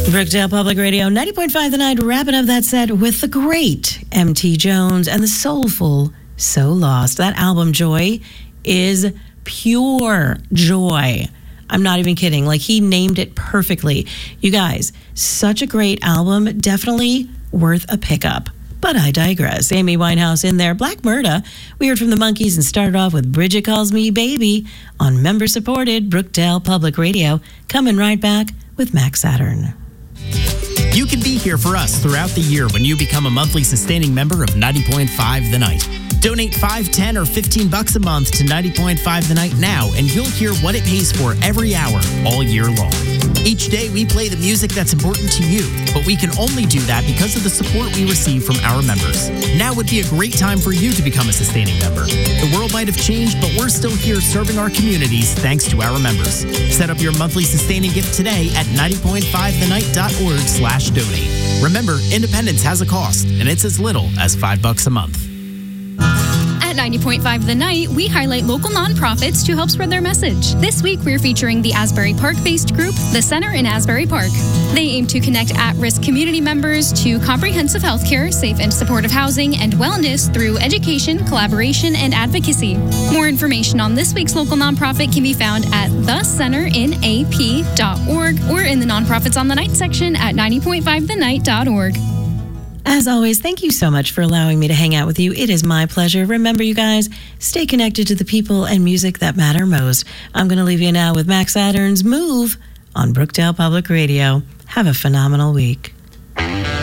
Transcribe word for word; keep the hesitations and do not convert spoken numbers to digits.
Brookdale Public Radio, ninety point five The Night, wrapping up that set with the great M T Jones and the soulful So Lost. That album, Joy, is pure joy. I'm not even kidding. Like, he named it perfectly. You guys, such a great album. Definitely worth a pickup. But I digress. Amy Winehouse in there. Black Murda. We heard from the Monkees and started off with Bridget Calls Me Baby on member-supported Brookdale Public Radio. Coming right back with Max Saturn. You can be here for us throughout the year when you become a monthly sustaining member of ninety point five The Night. Donate five, ten, or fifteen bucks a month to ninety point five The Night now, and you'll hear what it pays for every hour, all year long. Each day, we play the music that's important to you, but we can only do that because of the support we receive from our members. Now would be a great time for you to become a sustaining member. The world might have changed, but we're still here serving our communities thanks to our members. Set up your monthly sustaining gift today at ninety point five the night dot org slash donate. Remember, independence has a cost, and it's as little as five bucks a month. At ninety point five The Night, we highlight local nonprofits to help spread their message. This week, we're featuring the Asbury Park-based group, The Center in Asbury Park. They aim to connect at-risk community members to comprehensive health care, safe and supportive housing, and wellness through education, collaboration, and advocacy. More information on this week's local nonprofit can be found at the center in a p dot org or in the Nonprofits on the Night section at ninety point five the night dot org. As always, thank you so much for allowing me to hang out with you. It is my pleasure. Remember, you guys, stay connected to the people and music that matter most. I'm going to leave you now with Max Saturn's Move on Brookdale Public Radio. Have a phenomenal week.